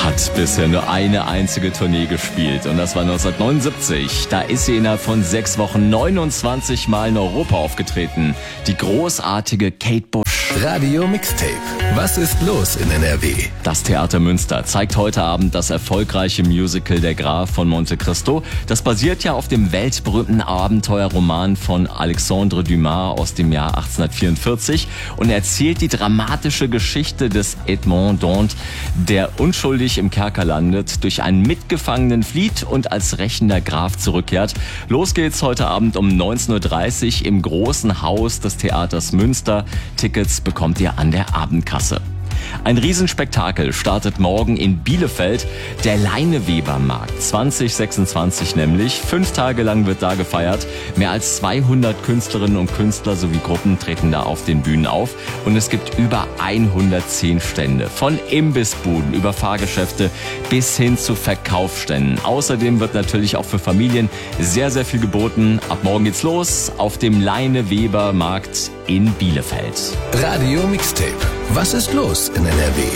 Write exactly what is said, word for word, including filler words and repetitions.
hat bisher nur eine einzige Tournee gespielt und das war neunzehnhundertneunundsiebzig. Da ist sie innerhalb von sechs Wochen neunundzwanzig Mal in Europa aufgetreten. Die großartige Kate Bush. Radio Mixtape. Was ist los in N R W? Das Theater Münster zeigt heute Abend das erfolgreiche Musical Der Graf von Monte Cristo. Das basiert ja auf dem weltberühmten Abenteuerroman von Alexandre Dumas aus dem Jahr achtzehnhundertvierundvierzig und erzählt die dramatische Geschichte des Edmond Dantès, der unschuldig im Kerker landet, durch einen Mitgefangenen flieht und als rächender Graf zurückkehrt. Los geht's heute Abend um neunzehn Uhr dreißig im großen Haus des Theaters Münster. Tickets bekommt ihr an der Abendkasse. Ein Riesenspektakel startet morgen in Bielefeld, der Leinewebermarkt zwanzig sechsundzwanzig nämlich. Fünf Tage lang wird da gefeiert. Mehr als zweihundert Künstlerinnen und Künstler sowie Gruppen treten da auf den Bühnen auf. Und es gibt über hundertzehn Stände. Von Imbissbuden über Fahrgeschäfte bis hin zu Verkaufsständen. Außerdem wird natürlich auch für Familien sehr, sehr viel geboten. Ab morgen geht's los auf dem Leinewebermarkt in Bielefeld. Radio Mixtape. Was ist los in N R W?